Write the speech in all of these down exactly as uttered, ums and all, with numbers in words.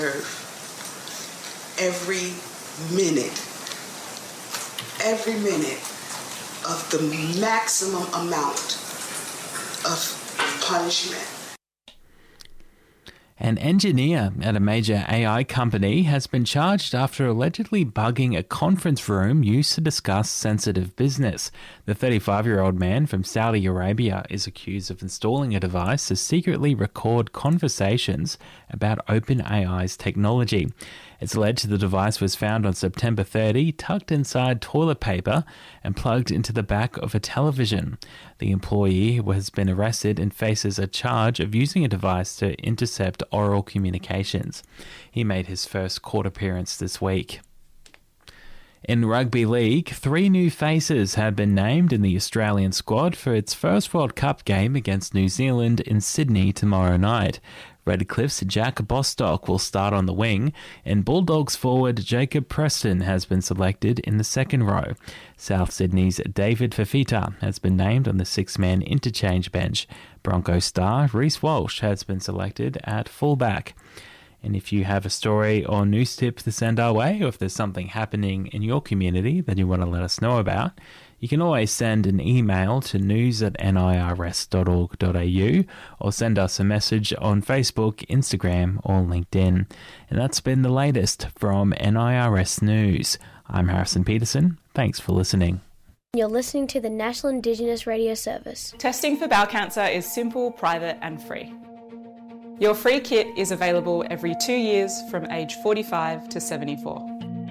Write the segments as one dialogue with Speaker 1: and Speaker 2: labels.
Speaker 1: every minute, every minute of the maximum amount of punishment.
Speaker 2: An engineer at a major A I company has been charged after allegedly bugging a conference room used to discuss sensitive business. The thirty-five-year-old man from Saudi Arabia is accused of installing a device to secretly record conversations about OpenAI's technology. It's alleged the device was found on September thirtieth, tucked inside toilet paper and plugged into the back of a television. The employee has been arrested and faces a charge of using a device to intercept oral communications. He made his first court appearance this week. In rugby league, three new faces have been named in the Australian squad for its first World Cup game against New Zealand in Sydney tomorrow night. Redcliffe's Jack Bostock will start on the wing, and Bulldogs forward Jacob Preston has been selected in the second row. South Sydney's David Fafita has been named on the six-man interchange bench. Broncos star Reece Walsh has been selected at fullback. And if you have a story or news tip to send our way, or if there's something happening in your community that you want to let us know about, you can always send an email to news at n i r s dot org dot a u or send us a message on Facebook, Instagram or LinkedIn. And that's been the latest from N I R S News. I'm Harrison Peterson. Thanks for listening.
Speaker 3: You're listening to the National Indigenous Radio Service.
Speaker 4: Testing for bowel cancer is simple, private and free. Your free kit is available every two years from age forty-five to seventy-four.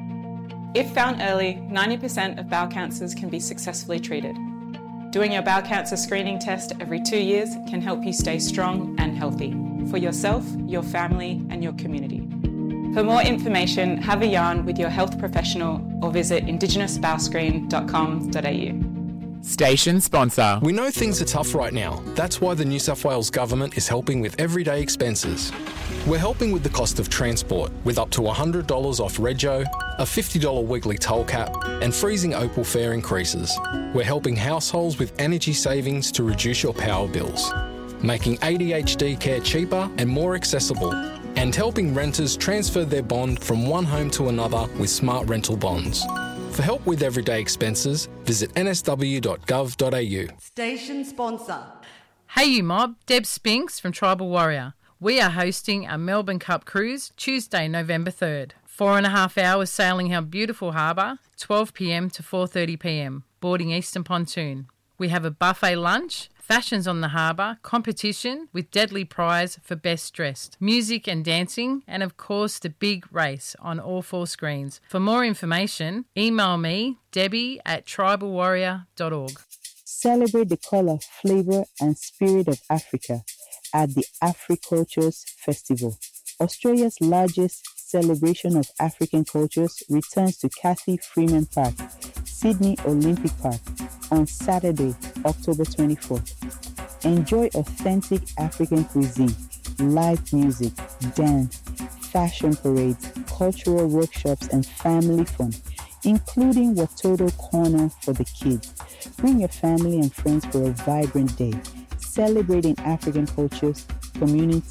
Speaker 4: If found early, ninety percent of bowel cancers can be successfully treated. Doing your bowel cancer screening test every two years can help you stay strong and healthy for yourself, your family and your community. For more information, have a yarn with your health professional or visit indigenous bowel screen dot com dot a u.
Speaker 5: Station sponsor.
Speaker 6: We know things are tough right now. That's why the New South Wales Government is helping with everyday expenses. We're helping with the cost of transport, with up to one hundred dollars off rego, a fifty dollars weekly toll cap, and freezing Opal fare increases. We're helping households with energy savings to reduce your power bills, making A D H D care cheaper and more accessible, and helping renters transfer their bond from one home to another with smart rental bonds. For help with everyday expenses, visit n s w dot gov dot a u.
Speaker 7: Station sponsor.
Speaker 8: Hey you mob, Deb Spinks from Tribal Warrior. We are hosting a Melbourne Cup cruise Tuesday, November third. Four and a half hours sailing our beautiful harbour, twelve p m to four thirty p m, boarding Eastern Pontoon. We have a buffet lunch, fashions on the harbour, competition with deadly prize for best dressed, music and dancing, and of course the big race on all four screens. For more information, email me, Debbie at tribal warrior dot org.
Speaker 9: Celebrate the colour, flavour and spirit of Africa at the Africultures Festival. Australia's largest celebration of African cultures returns to Cathy Freeman Park, Sydney Olympic Park, on Saturday, October twenty-fourth. Enjoy authentic African cuisine, live music, dance, fashion parades, cultural workshops, and family fun, including Watoto Corner for the kids. Bring your family and friends for a vibrant day, celebrating African cultures, community,